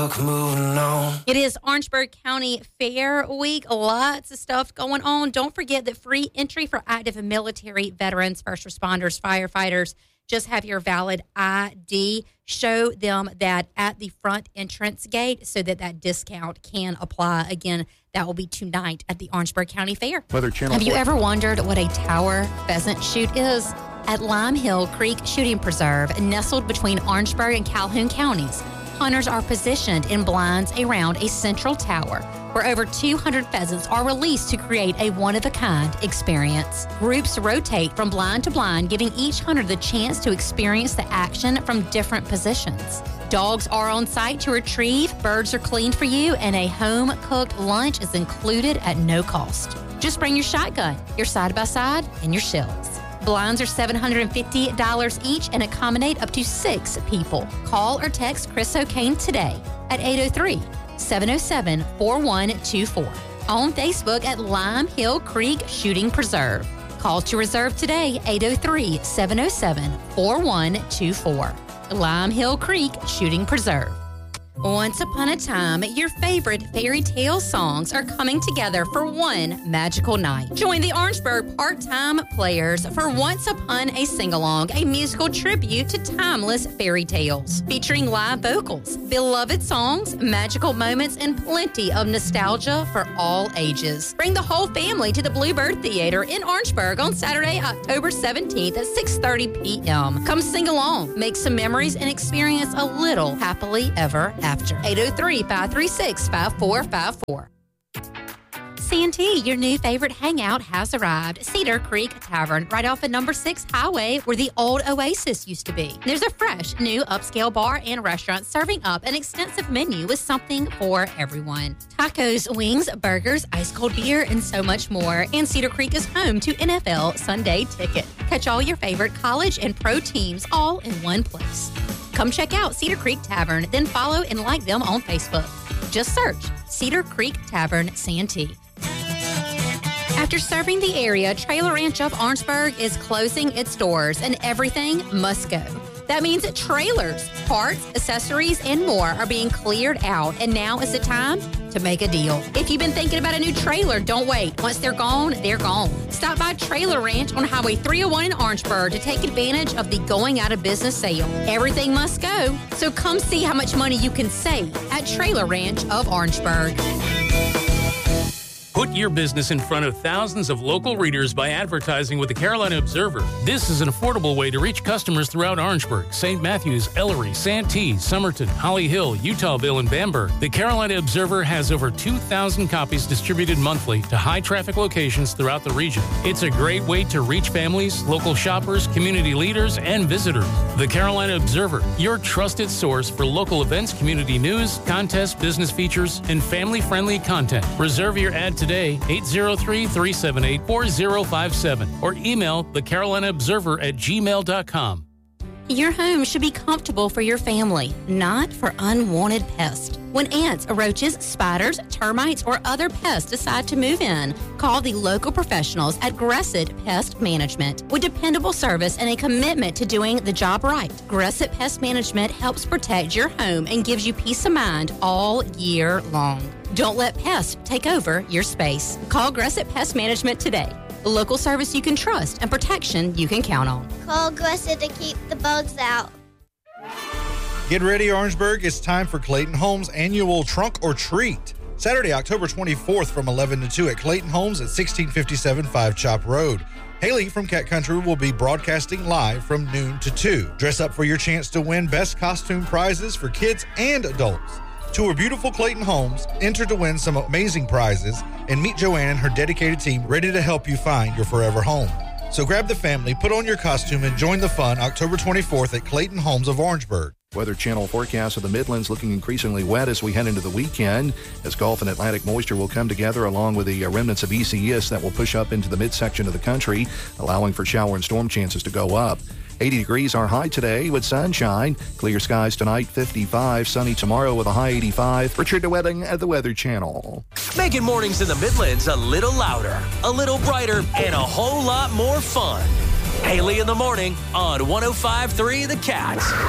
Moving on. It is Orangeburg County Fair Week. Lots of stuff going on. Don't forget that free entry for active and military veterans, first responders, firefighters. Just have your valid ID. Show them that at the front entrance gate so that discount can apply. Again, that will be tonight at the Orangeburg County Fair. Weather Channel. Have you ever wondered what a tower pheasant shoot is? At Lime Hill Creek Shooting Preserve, nestled between Orangeburg and Calhoun counties, hunters are positioned in blinds around a central tower where over 200 pheasants are released to create a one-of-a-kind experience. Groups rotate from blind to blind, giving each hunter the chance to experience the action from different positions. Dogs are on site to retrieve, birds are cleaned for you, and a home-cooked lunch is included at no cost. Just bring your shotgun, your side-by-side, and your shells. Blinds are $750 each and accommodate up to 6 people. Call or text Chris O'Kane today at 803-707-4124. On Facebook at Lime Hill Creek Shooting Preserve. Call to reserve today, 803-707-4124. Lime Hill Creek Shooting Preserve. Once upon a time, your favorite fairy tale songs are coming together for one magical night. Join the Orangeburg Part-Time Players for Once Upon a Sing-Along, a musical tribute to timeless fairy tales. Featuring live vocals, beloved songs, magical moments, and plenty of nostalgia for all ages. Bring the whole family to the Bluebird Theater in Orangeburg on Saturday, October 17th at 6:30 p.m. Come sing along, make some memories, and experience a little happily ever after. 803-536-5454. Santee, your new favorite hangout has arrived. Cedar Creek Tavern, right off of number 6 Highway, where the old Oasis used to be. There's a fresh, new upscale bar and restaurant serving up an extensive menu with something for everyone. Tacos, wings, burgers, ice cold beer, and so much more. And Cedar Creek is home to NFL Sunday Ticket. Catch all your favorite college and pro teams all in one place. Come check out Cedar Creek Tavern, then follow and like them on Facebook. Just search Cedar Creek Tavern Santee. After serving the area, Trailer Ranch of Orangeburg is closing its doors and everything must go. That means that trailers, parts, accessories, and more are being cleared out, and now is the time to make a deal. If you've been thinking about a new trailer, don't wait. Once they're gone, they're gone. Stop by Trailer Ranch on Highway 301 in Orangeburg to take advantage of the going out of business sale. Everything must go, so come see how much money you can save at Trailer Ranch of Orangeburg. Put your business in front of thousands of local readers by advertising with the Carolina Observer. This is an affordable way to reach customers throughout Orangeburg, St. Matthews, Ellery, Santee, Somerton, Holly Hill, Utahville, and Bamberg. The Carolina Observer has over 2,000 copies distributed monthly to high-traffic locations throughout the region. It's a great way to reach families, local shoppers, community leaders, and visitors. The Carolina Observer, your trusted source for local events, community news, contests, business features, and family-friendly content. Reserve your ad today, 803-378-4057, or email thecarolinaobserver@gmail.com. Your home should be comfortable for your family, not for unwanted pests. When ants, roaches, spiders, termites, or other pests decide to move in, call the local professionals at Gresset Pest Management. With dependable service and a commitment to doing the job right, Gresset Pest Management helps protect your home and gives you peace of mind all year long. Don't let pests take over your space. Call Gresset Pest Management today. Local service you can trust and protection you can count on. Call Gresset to keep the bugs out. Get ready, Orangeburg. It's time for Clayton Homes' annual Trunk or Treat. Saturday, October 24th from 11 to 2 at Clayton Homes at 1657 Five Chop Road. Haley from Cat Country will be broadcasting live from noon to 2. Dress up for your chance to win best costume prizes for kids and adults. Tour beautiful Clayton Homes, enter to win some amazing prizes, and meet Joanne and her dedicated team ready to help you find your forever home. So grab the family, put on your costume, and join the fun October 24th at Clayton Homes of Orangeburg. Weather Channel forecast of the Midlands looking increasingly wet as we head into the weekend, as Gulf and Atlantic moisture will come together along with the remnants of ECS that will push up into the midsection of the country, allowing for shower and storm chances to go up. 80 degrees our high today with sunshine. Clear skies tonight, 55. Sunny tomorrow with a high 85. Richard DeWetting at the Weather Channel. Making mornings in the Midlands a little louder, a little brighter, and a whole lot more fun. Haley in the morning on 105.3 The Cat.